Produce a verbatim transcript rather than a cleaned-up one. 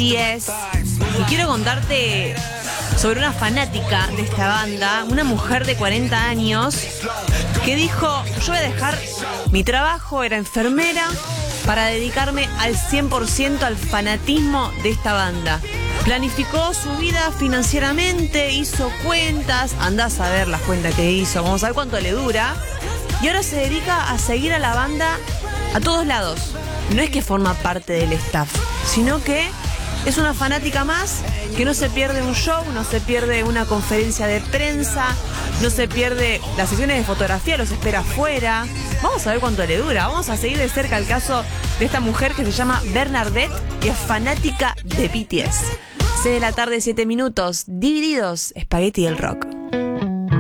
T S. Y quiero contarte sobre una fanática de esta banda, una mujer de cuarenta años, que dijo: yo voy a dejar mi trabajo, era enfermera, para dedicarme al cien por ciento al fanatismo de esta banda. Planificó su vida financieramente, hizo cuentas, andás a ver las cuentas que hizo, vamos a ver cuánto le dura. Y ahora se dedica a seguir a la banda a todos lados. No es que forma parte del staff, sino que es una fanática más que no se pierde un show, no se pierde una conferencia de prensa, no se pierde las sesiones de fotografía, los espera afuera. Vamos a ver cuánto le dura. Vamos a seguir de cerca el caso de esta mujer que se llama Bernadette y es fanática de B T S. seis de la tarde, siete minutos, Divididos, Spaghetti del Rock.